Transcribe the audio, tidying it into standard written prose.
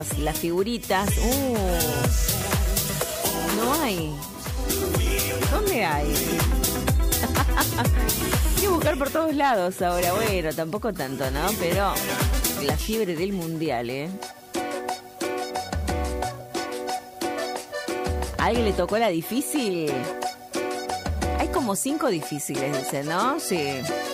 Las figuritas. No hay. ¿Dónde hay? Hay que buscar por todos lados ahora. Bueno, tampoco tanto, ¿no? Pero la fiebre del mundial, ¿eh? ¿A alguien le tocó la difícil? Hay como 5 difíciles, dicen, ¿no? Sí.